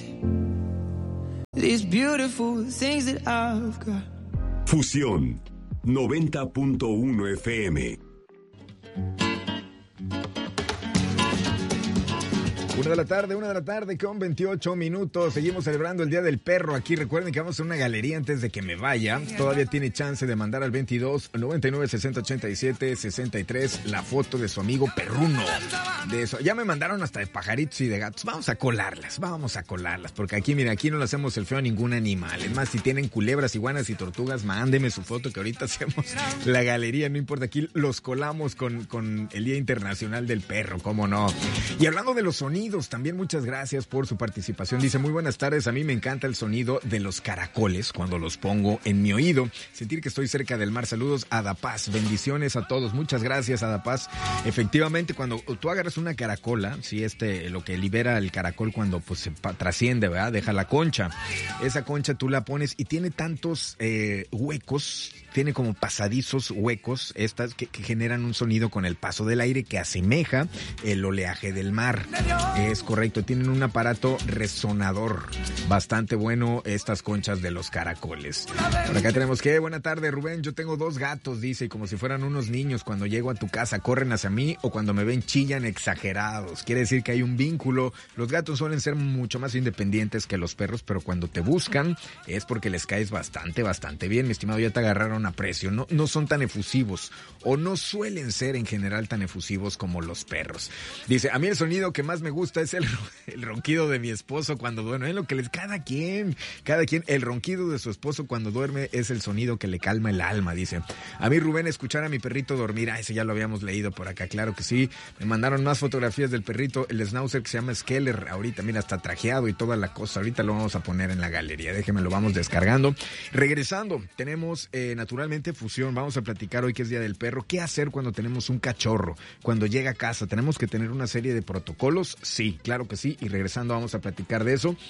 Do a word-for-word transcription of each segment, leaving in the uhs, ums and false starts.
these beautiful things that I've got. Fusión noventa punto uno F M. Una de la tarde, una de la tarde con veintiocho minutos. Seguimos celebrando el Día del Perro aquí. Recuerden que vamos a una galería antes de que me vaya. Todavía tiene chance de mandar al veintidós noventa y nueve sesenta ochenta y siete sesenta y tres la foto de su amigo perruno. De eso. Ya me mandaron hasta de pajaritos y de gatos. Vamos a colarlas, vamos a colarlas. Porque aquí, mira, aquí no le hacemos el feo a ningún animal. Es más, si tienen culebras, iguanas y tortugas, mándeme su foto que ahorita hacemos la galería. No importa, aquí los colamos con, con el Día Internacional del Perro, cómo no. Y hablando de los sonidos, también muchas gracias por su participación. Dice, muy buenas tardes, a mí me encanta el sonido de los caracoles cuando los pongo en mi oído. Sentir que estoy cerca del mar. Saludos a Adapaz, bendiciones a todos. Muchas gracias, Adapaz. Efectivamente, cuando tú agarras una caracola, sí, este, lo que libera el caracol cuando pues se trasciende, ¿verdad? Deja la concha. Esa concha tú la pones y tiene tantos eh, huecos, tiene como pasadizos huecos, estas que, que generan un sonido con el paso del aire que asemeja el oleaje del mar. Es correcto, tienen un aparato resonador bastante bueno estas conchas de los caracoles. Por acá tenemos que, buena tarde Rubén, yo tengo dos gatos, dice, y como si fueran unos niños, cuando llego a tu casa corren hacia mí o cuando me ven chillan exagerados. Quiere decir que hay un vínculo. Los gatos suelen ser mucho más independientes que los perros, pero cuando te buscan es porque les caes bastante, bastante bien. Mi estimado, ya te agarraron aprecio. No, no son tan efusivos o no suelen ser en general tan efusivos como los perros. Dice, a mí el sonido que más me gusta es el, el ronquido de mi esposo cuando duerme. Es lo que les, cada quien, cada quien, el ronquido de su esposo cuando duerme es el sonido que le calma el alma, dice. A mí, Rubén, escuchar a mi perrito dormir, ah, ese ya lo habíamos leído por acá, claro que sí. Me mandaron más fotografías del perrito, el schnauzer que se llama Skeller, ahorita, mira, está trajeado y toda la cosa. Ahorita lo vamos a poner en la galería, déjenme, lo vamos descargando. Regresando, tenemos eh, naturalmente fusión. Vamos a platicar hoy que es Día del Perro. ¿Qué hacer cuando tenemos un cachorro? Cuando llega a casa, ¿tenemos que tener una serie de protocolos? Sí, claro que sí, y regresando vamos a platicar de eso.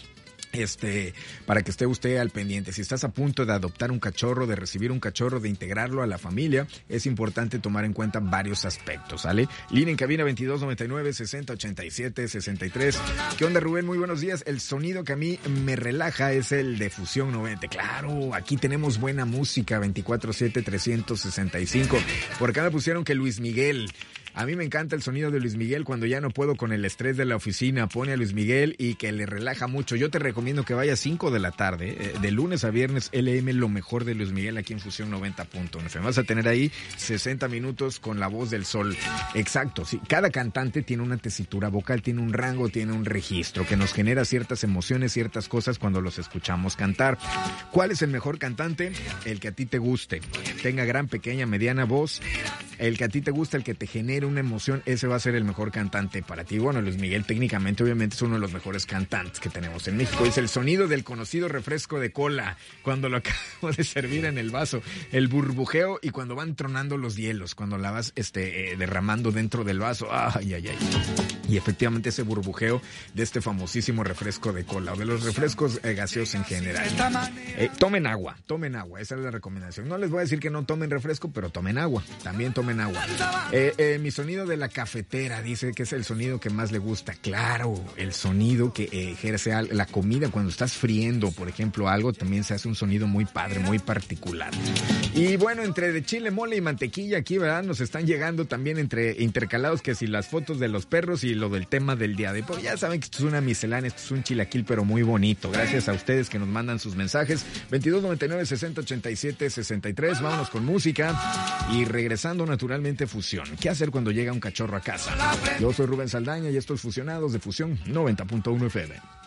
Este, para que esté usted al pendiente. Si estás a punto de adoptar un cachorro, de recibir un cachorro, de integrarlo a la familia, es importante tomar en cuenta varios aspectos, ¿sale? Línea en cabina veintidós noventa y nueve sesenta ochenta y siete sesenta y tres. ¿Qué onda, Rubén? Muy buenos días. El sonido que a mí me relaja es el de Fusión noventa. Claro, aquí tenemos buena música, veinticuatro siete trescientos sesenta y cinco. Por acá me pusieron que Luis Miguel. A mí me encanta el sonido de Luis Miguel cuando ya no puedo con el estrés de la oficina. Pone a Luis Miguel y que le relaja mucho. Yo te recomiendo que vayas cinco de la tarde, eh, de lunes a viernes, L M, lo mejor de Luis Miguel aquí en Fusión noventa punto uno. Vas a tener ahí sesenta minutos con la voz del sol. Exacto, sí. Cada cantante tiene una tesitura vocal, tiene un rango, tiene un registro que nos genera ciertas emociones, ciertas cosas cuando los escuchamos cantar. ¿Cuál es el mejor cantante? El que a ti te guste. Tenga gran, pequeña, mediana voz. El que a ti te gusta, el que te genere una emoción, ese va a ser el mejor cantante para ti. Bueno, Luis Miguel técnicamente obviamente es uno de los mejores cantantes que tenemos en México. Es el sonido del conocido refresco de cola cuando lo acabo de servir en el vaso, el burbujeo y cuando van tronando los hielos, cuando la vas este, eh, derramando dentro del vaso. Ay, ay, ay. Y efectivamente ese burbujeo de este famosísimo refresco de cola o de los refrescos eh, gaseosos en general. Eh, tomen agua, tomen agua, esa es la recomendación. No les voy a decir que no tomen refresco, pero tomen agua, también tomen agua. Eh, eh, mi sonido de la cafetera, dice que es el sonido que más le gusta. Claro, el sonido que eh, ejerce la comida cuando estás friendo, por ejemplo, algo, también se hace un sonido muy padre, muy particular. Y bueno, entre de chile, mole y mantequilla aquí, ¿verdad? Nos están llegando también entre intercalados que si las fotos de los perros y lo del tema del día de hoy. Ya saben que esto es una miscelánea, esto es un chilaquil, pero muy bonito. Gracias a ustedes que nos mandan sus mensajes. veintidós noventa y nueve sesenta ochenta y siete sesenta y tres. Vámonos con música y regresando naturalmente Fusión. ¿Qué hacer cuando llega un cachorro a casa? Yo soy Rubén Saldaña y estos Fusionados de Fusión noventa punto uno F M.